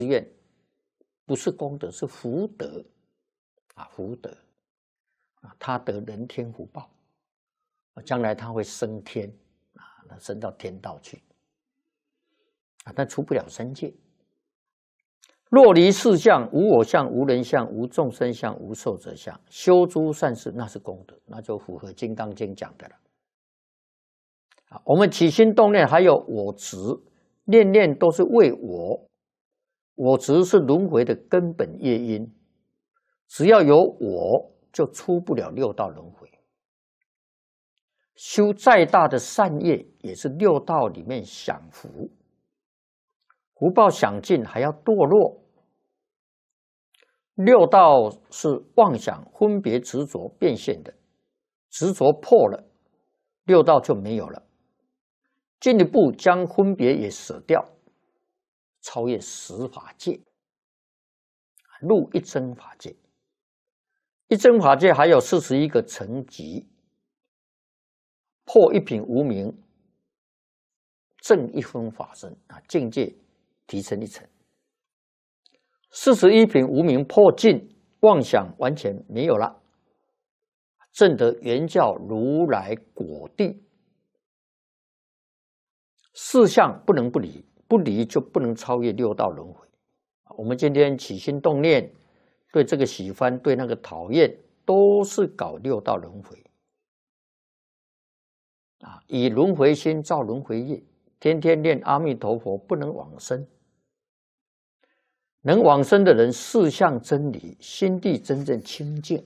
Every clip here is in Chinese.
愿不是功德，是福德啊，福德啊，他得人天福报，将来他会升天啊，升到天道去啊，但出不了三界。若离四相，无我相，无人相，无众生相，无寿者相，修诸善事，那是功德，那就符合《金刚经》讲的了。啊，我们起心动念还有我执，念念都是为我，我执是轮回的根本业因，只要有我，就出不了六道轮回。修再大的善业，也是六道里面享福，福报享尽还要堕落。六道是妄想、分别、执着变现的，执着破了，六道就没有了。进一步将分别也舍掉，超越十法界，入一真法界。一真法界还有41个层级，破一品无明，正一分法身啊，境界提升一层。41品无明破尽，妄想完全没有了，证得原教如来果地。四相不能不离，不离就不能超越六道轮回。我们今天起心动念，对这个喜欢，对那个讨厌，都是搞六道轮回啊！以轮回心造轮回业，天天念阿弥陀佛，不能往生。能往生的人，四相真理，心地真正清净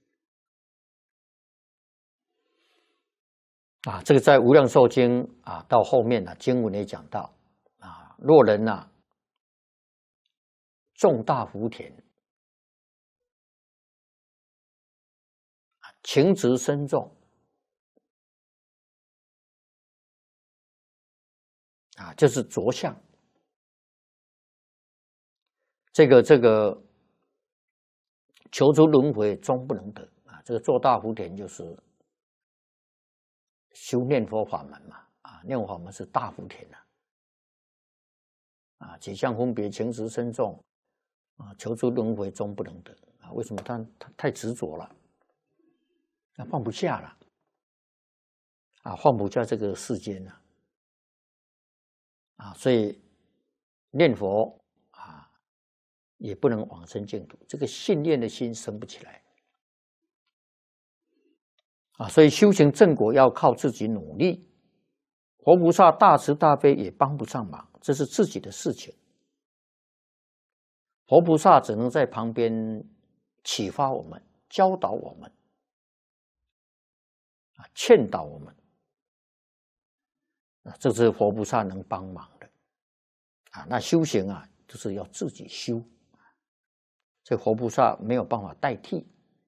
啊！这个在《无量寿经》啊，到后面呢，经文也讲到啊，若人呐，种大福田，情执深重啊，就是着相。这个求出轮回终不能得啊！这个做大福田就是修念佛法门嘛啊，念佛法门是大福田啊，起相分别，情执深重啊，求出轮回终不能得啊！为什么他太执着了，放不下了啊，放不下这个世间了啊，所以念佛也不能往生净土，这个信念的心生不起来啊！所以修行正果要靠自己努力，佛菩萨大慈大悲也帮不上忙，这是自己的事情。佛菩萨只能在旁边启发我们、教导我们、劝导我们啊，这是佛菩萨能帮忙的啊。那修行啊，就是要自己修。这佛菩萨没有办法代替，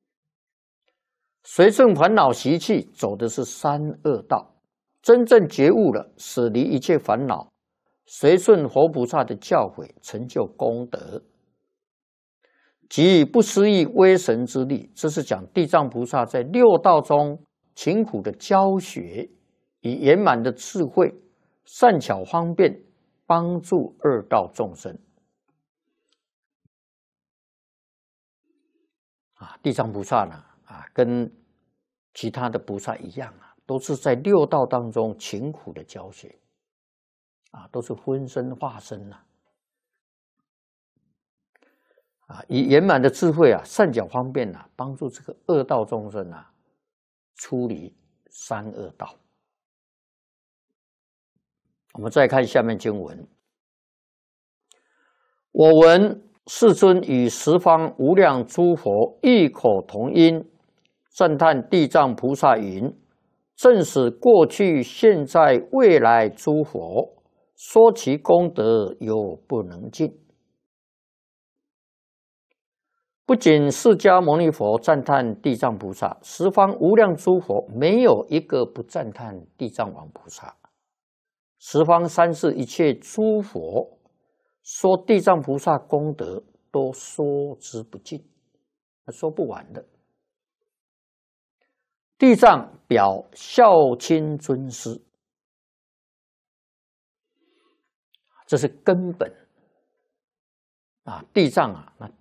随顺烦恼习气，走的是三恶道。真正觉悟了，舍离一切烦恼，随顺佛菩萨的教诲，成就功德，给予不思议威神之力。这是讲地藏菩萨在六道中勤苦的教学，以圆满的智慧，善巧方便，帮助二道众生。地藏菩萨呢，跟其他的菩萨一样都是在六道当中勤苦的教学，都是分身化身以圆满的智慧善巧方便帮助这个恶道众生出离三恶道。我们再看下面经文：我闻世尊与十方无量诸佛异口同音，赞叹地藏菩萨云：正使过去现在未来诸佛，说其功德有不能尽。不仅释迦牟尼佛赞叹地藏菩萨，十方无量诸佛没有一个不赞叹地藏王菩萨。十方三世一切诸佛说地藏菩萨功德都说之不尽，说不完的。地藏表孝亲尊师，这是根本啊，地藏啊，那